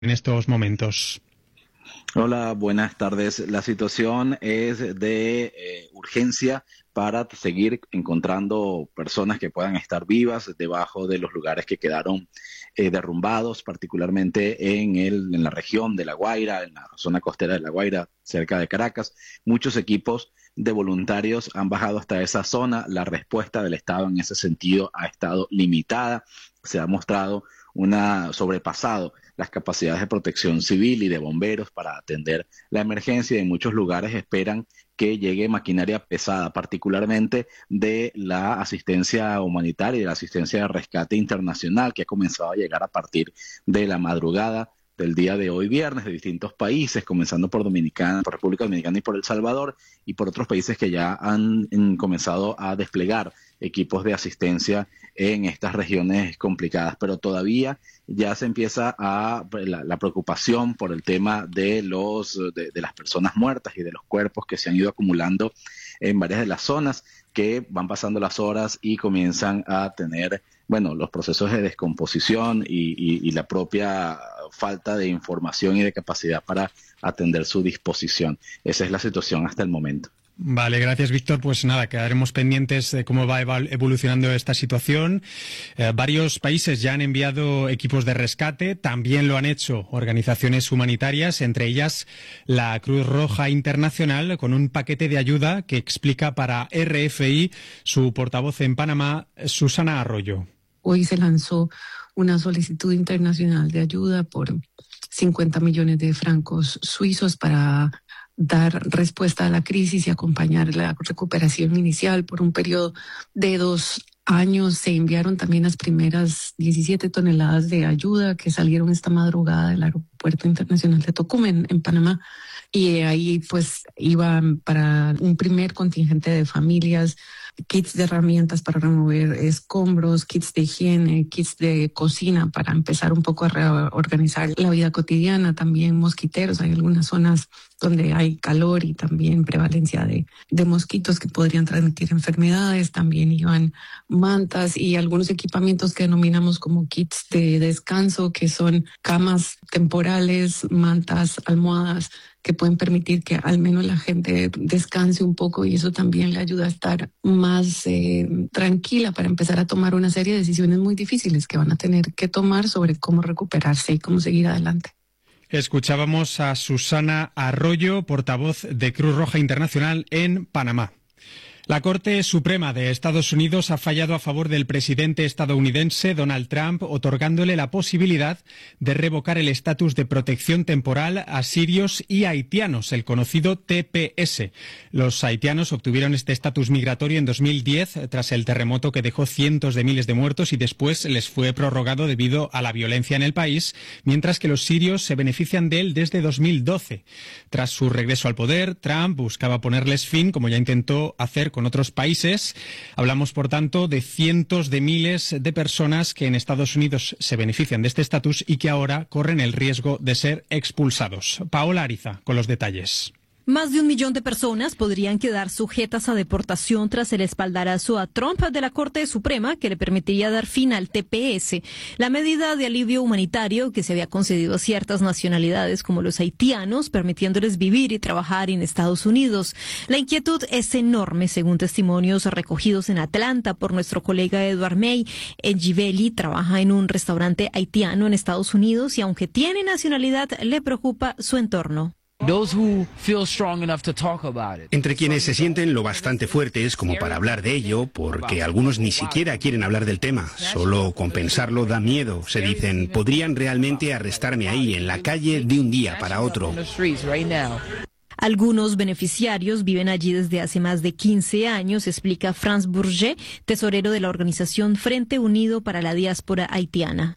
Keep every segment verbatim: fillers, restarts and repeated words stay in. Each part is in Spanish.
en estos momentos? Hola, buenas tardes. La situación es de eh, urgencia para seguir encontrando personas que puedan estar vivas debajo de los lugares que quedaron eh, derrumbados, particularmente en, el, en la región de La Guaira, en la zona costera de La Guaira, cerca de Caracas. Muchos equipos de voluntarios han bajado hasta esa zona. La respuesta del Estado en ese sentido ha estado limitada. Se ha mostrado una sobrepasado las capacidades de protección civil y de bomberos para atender la emergencia, y en muchos lugares esperan que llegue maquinaria pesada, particularmente de la asistencia humanitaria y de la asistencia de rescate internacional, que ha comenzado a llegar a partir de la madrugada del día de hoy viernes, de distintos países, comenzando por Dominicana, por República Dominicana y por El Salvador, y por otros países que ya han en, comenzado a desplegar equipos de asistencia en estas regiones complicadas. Pero todavía ya se empieza a la, la preocupación por el tema de los de, de las personas muertas y de los cuerpos que se han ido acumulando en varias de las zonas, que van pasando las horas y comienzan a tener, bueno, los procesos de descomposición y, y, y la propia falta de información y de capacidad para atender su disposición. Esa es la situación hasta el momento. Vale, gracias, Víctor. Pues nada, quedaremos pendientes de cómo va evolucionando esta situación. Eh, varios países ya han enviado equipos de rescate, también lo han hecho organizaciones humanitarias, entre ellas la Cruz Roja Internacional, con un paquete de ayuda que explica para R F I su portavoz en Panamá, Susana Arroyo. Hoy se lanzó una solicitud internacional de ayuda por cincuenta millones de francos suizos para dar respuesta a la crisis y acompañar la recuperación inicial por un periodo de dos años. Se enviaron también las primeras diecisiete toneladas de ayuda que salieron esta madrugada del Aeropuerto Internacional de Tocumen, en Panamá. Y ahí pues iban para un primer contingente de familias, kits de herramientas para remover escombros, kits de higiene, kits de cocina para empezar un poco a reorganizar la vida cotidiana, también mosquiteros. Hay algunas zonas donde hay calor y también prevalencia de, de mosquitos que podrían transmitir enfermedades. También iban mantas y algunos equipamientos que denominamos como kits de descanso, que son camas temporales, mantas, almohadas, que pueden permitir que al menos la gente descanse un poco, y eso también le ayuda a estar más eh, tranquila para empezar a tomar una serie de decisiones muy difíciles que van a tener que tomar sobre cómo recuperarse y cómo seguir adelante. Escuchábamos a Susana Arroyo, portavoz de Cruz Roja Internacional en Panamá. La Corte Suprema de Estados Unidos ha fallado a favor del presidente estadounidense Donald Trump, otorgándole la posibilidad de revocar el estatus de protección temporal a sirios y haitianos, el conocido T P S. Los haitianos obtuvieron este estatus migratorio en dos mil diez tras el terremoto que dejó cientos de miles de muertos, y después les fue prorrogado debido a la violencia en el país, mientras que los sirios se benefician de él desde dos mil doce. Tras su regreso al poder, Trump buscaba ponerles fin, como ya intentó hacer con otros países. Hablamos, por tanto, de cientos de miles de personas que en Estados Unidos se benefician de este estatus y que ahora corren el riesgo de ser expulsados. Paola Ariza, con los detalles. Más de un millón de personas podrían quedar sujetas a deportación tras el espaldarazo a Trump de la Corte Suprema, que le permitiría dar fin al T P S, la medida de alivio humanitario que se había concedido a ciertas nacionalidades como los haitianos, permitiéndoles vivir y trabajar en Estados Unidos. La inquietud es enorme, según testimonios recogidos en Atlanta por nuestro colega Edward May. Ejibeli trabaja en un restaurante haitiano en Estados Unidos y, aunque tiene nacionalidad, le preocupa su entorno. Entre quienes se sienten lo bastante fuertes como para hablar de ello, porque algunos ni siquiera quieren hablar del tema. Solo con pensarlo da miedo. Se dicen, podrían realmente arrestarme ahí, en la calle, de un día para otro. Algunos beneficiarios viven allí desde hace más de quince años, explica Franz Bourget, tesorero de la organización Frente Unido para la Diáspora Haitiana.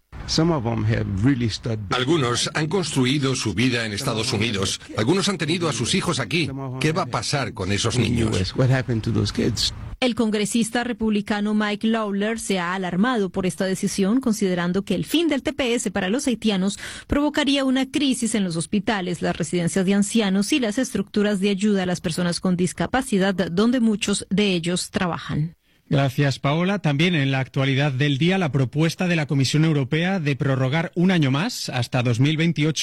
Algunos han construido su vida en Estados Unidos. Algunos han tenido a sus hijos aquí. ¿Qué va a pasar con esos niños? El congresista republicano Mike Lawler se ha alarmado por esta decisión, considerando que el fin del T P S para los haitianos provocaría una crisis en los hospitales, las residencias de ancianos y las estructuras de ayuda a las personas con discapacidad, donde muchos de ellos trabajan. Gracias, Paola. También en la actualidad del día, la propuesta de la Comisión Europea de prorrogar un año más, hasta dos mil veintiocho,